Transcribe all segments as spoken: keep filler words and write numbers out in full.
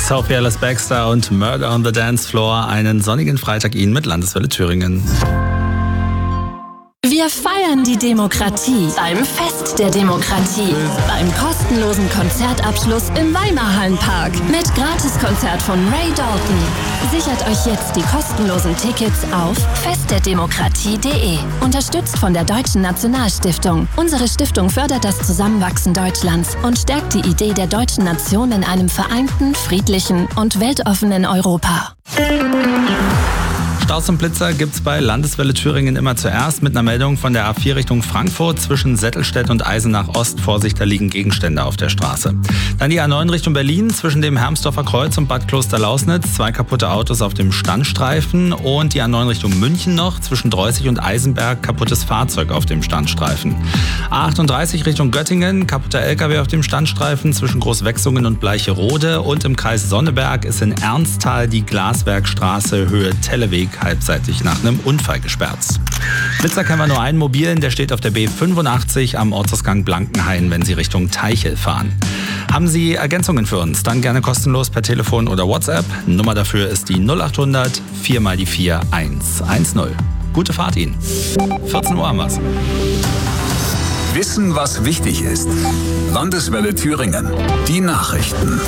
Sophie Ellis-Bextor und Murder on the Dance Floor. Einen sonnigen Freitag Ihnen mit Landeswelle Thüringen. Wir feiern die Demokratie beim Fest der Demokratie, beim kostenlosen Konzertabschluss im Weimarhallenpark mit Gratiskonzert von Ray Dalton. Sichert euch jetzt die kostenlosen Tickets auf festderdemokratie punkt de. Unterstützt von der Deutschen Nationalstiftung. Unsere Stiftung fördert das Zusammenwachsen Deutschlands und stärkt die Idee der deutschen Nation in einem vereinten, friedlichen und weltoffenen Europa. Staus und Blitzer gibt's bei Landeswelle Thüringen immer zuerst mit einer Meldung von der A vier Richtung Frankfurt zwischen Settelstedt und Eisenach Ost. Vorsicht, da liegen Gegenstände auf der Straße. Dann die A neun Richtung Berlin zwischen dem Hermsdorfer Kreuz und Bad Kloster-Lausnitz. Zwei kaputte Autos auf dem Standstreifen. Und die A neun Richtung München noch zwischen Dreußig und Eisenberg. Kaputtes Fahrzeug auf dem Standstreifen. A achtunddreißig Richtung Göttingen. Kaputter L K W auf dem Standstreifen zwischen Großwechsungen und Bleicherode. Und im Kreis Sonneberg ist in Ernsthal die Glaswerkstraße Höhe Telleweg halbseitig nach einem Unfall gesperrt. Blitzer kennen wir nur einen mobilen, der steht auf der B fünfundachtzig am Ortsausgang Blankenhain, wenn Sie Richtung Teichel fahren. Haben Sie Ergänzungen für uns? Dann gerne kostenlos per Telefon oder WhatsApp. Nummer dafür ist die null achthundert vier mal die vier eins eins null. Gute Fahrt Ihnen. vierzehn Uhr haben wir's. Wissen, was wichtig ist. Landeswelle Thüringen. Die Nachrichten.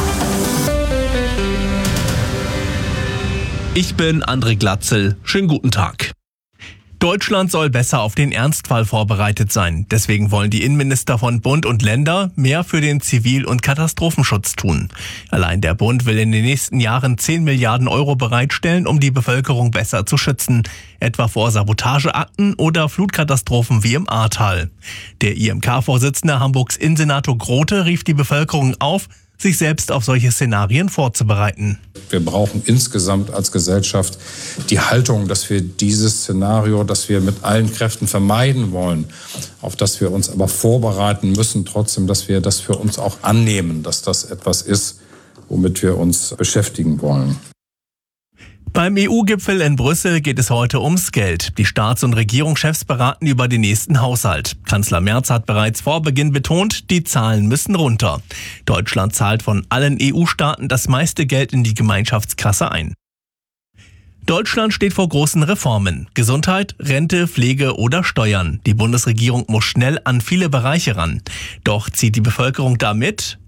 Ich bin André Glatzel. Schönen guten Tag. Deutschland soll besser auf den Ernstfall vorbereitet sein. Deswegen wollen die Innenminister von Bund und Länder mehr für den Zivil- und Katastrophenschutz tun. Allein der Bund will in den nächsten Jahren zehn Milliarden Euro bereitstellen, um die Bevölkerung besser zu schützen. Etwa vor Sabotageakten oder Flutkatastrophen wie im Ahrtal. Der I M K-Vorsitzende Hamburgs Innensenator Grote rief die Bevölkerung auf, sich selbst auf solche Szenarien vorzubereiten. Wir brauchen insgesamt als Gesellschaft die Haltung, dass wir dieses Szenario, das wir mit allen Kräften vermeiden wollen, auf das wir uns aber vorbereiten müssen, trotzdem, dass wir das für uns auch annehmen, dass das etwas ist, womit wir uns beschäftigen wollen. Beim E U-Gipfel in Brüssel geht es heute ums Geld. Die Staats- und Regierungschefs beraten über den nächsten Haushalt. Kanzler Merz hat bereits vor Beginn betont, die Zahlen müssen runter. Deutschland zahlt von allen E U-Staaten das meiste Geld in die Gemeinschaftskasse ein. Deutschland steht vor großen Reformen. Gesundheit, Rente, Pflege oder Steuern. Die Bundesregierung muss schnell an viele Bereiche ran. Doch zieht die Bevölkerung da mit?